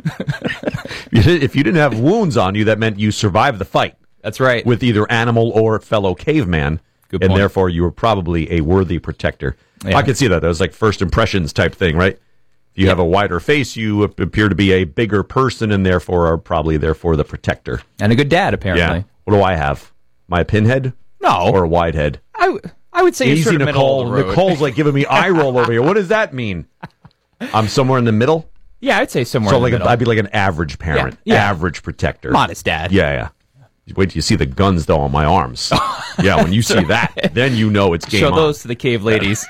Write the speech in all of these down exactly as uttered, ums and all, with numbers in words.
If you didn't have wounds on you, that meant you survived the fight. That's right. With either animal or fellow caveman. Good and point. therefore you were probably a worthy protector. Yeah. I could see that. That was like first impressions type thing, right? If you yeah. have a wider face, you appear to be a bigger person and therefore are probably therefore the protector. And a good dad, apparently. Yeah. What do I have? My pinhead? No. Or a wide head? I, w- I would say Easy, sort of Nicole. middle of the road. Nicole's like giving me eye roll over here. What does that mean? I'm somewhere in the middle? Yeah, I'd say somewhere so in like the middle. A, I'd be like an average parent. Yeah. Yeah. Average protector. Modest dad. Yeah, yeah. Wait till you see the guns, though, on my arms. Yeah, when you see that, then you know it's game Show on. those to the cave ladies.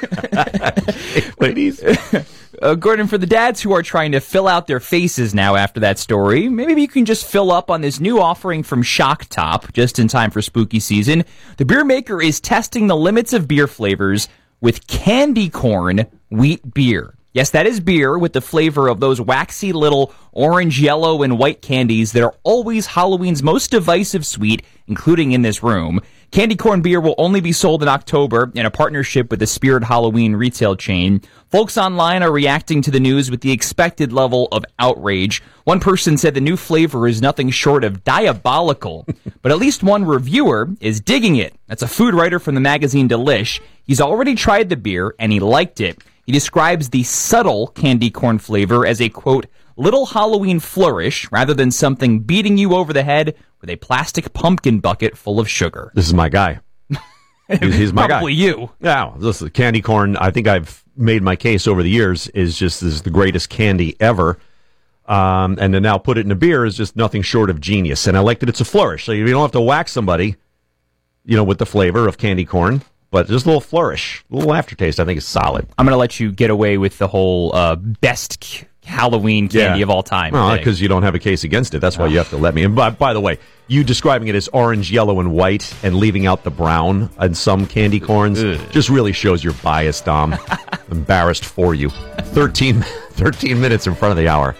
Cave ladies? Uh, Gordon, for the dads who are trying to fill out their faces now after that story, maybe you can just fill up on this new offering from Shock Top, just in time for spooky season. The beer maker is testing the limits of beer flavors with candy corn wheat beer. Yes, that is beer with the flavor of those waxy little orange, yellow, and white candies that are always Halloween's most divisive sweet, including in this room. Candy corn beer will only be sold in October in a partnership with the Spirit Halloween retail chain. Folks online are reacting to the news with the expected level of outrage. One person said the new flavor is nothing short of diabolical, but at least one reviewer is digging it. That's a food writer from the magazine Delish. He's already tried the beer, and he liked it. He describes the subtle candy corn flavor as a, quote, little Halloween flourish rather than something beating you over the head with a plastic pumpkin bucket full of sugar. This is my guy. He's, he's my Probably guy. you. Yeah, this is candy corn. I think I've made my case over the years is just is the greatest candy ever. Um, and to now put it in a beer is just nothing short of genius. And I like that it's a flourish. So you don't have to whack somebody, you know, with the flavor of candy corn. But just a little flourish, a little aftertaste, I think is solid. I'm going to let you get away with the whole uh, best c- Halloween candy yeah. of all time. Well, because you don't have a case against it. That's why oh. you have to let me. And by, by the way, you describing it as orange, yellow, and white and leaving out the brown on some candy corns Ugh. just really shows your bias, Dom. Embarrassed for you. thirteen, thirteen minutes in front of the hour.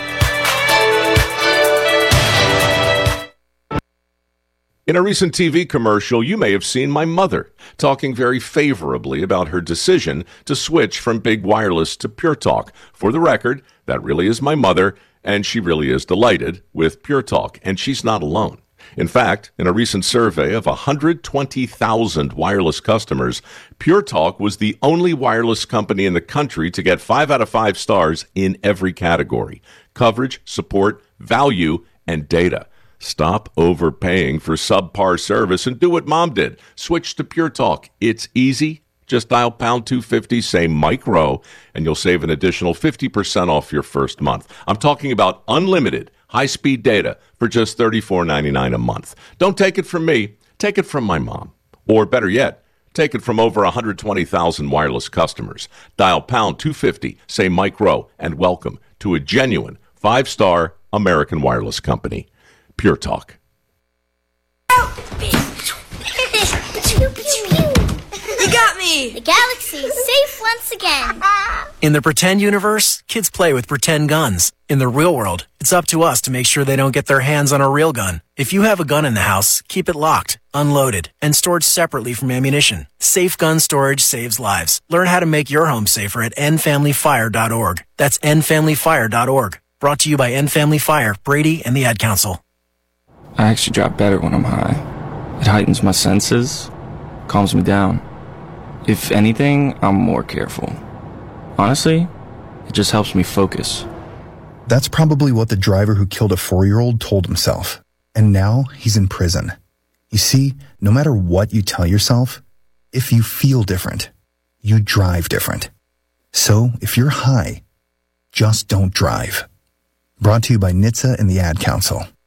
In a recent T V commercial, you may have seen my mother talking very favorably about her decision to switch from Big Wireless to Pure Talk. For the record, that really is my mother, and she really is delighted with Pure Talk, and she's not alone. In fact, in a recent survey of one hundred twenty thousand wireless customers, Pure Talk was the only wireless company in the country to get five out of five stars in every category: coverage, support, value, and data. Stop overpaying for subpar service and do what Mom did. Switch to Pure Talk. It's easy. Just dial pound two fifty, say Mike Rowe, and you'll save an additional fifty percent off your first month. I'm talking about unlimited high-speed data for just thirty-four ninety-nine a month. Don't take it from me. Take it from my mom. Or better yet, take it from over one hundred twenty thousand wireless customers. Dial pound two fifty, say Mike Rowe, and welcome to a genuine five-star American wireless company. Pure Talk. You got me! The galaxy is safe once again. In the pretend universe, kids play with pretend guns. In the real world, it's up to us to make sure they don't get their hands on a real gun. If you have a gun in the house, keep it locked, unloaded, and stored separately from ammunition. Safe gun storage saves lives. Learn how to make your home safer at end family fire dot org. That's end family fire dot org. Brought to you by End Family Fire, Brady, and the Ad Council. I actually drop better when I'm high. It heightens my senses, calms me down. If anything, I'm more careful. Honestly, it just helps me focus. That's probably what the driver who killed a four-year-old told himself. And now he's in prison. You see, no matter what you tell yourself, if you feel different, you drive different. So if you're high, just don't drive. Brought to you by N H T S A and the Ad Council.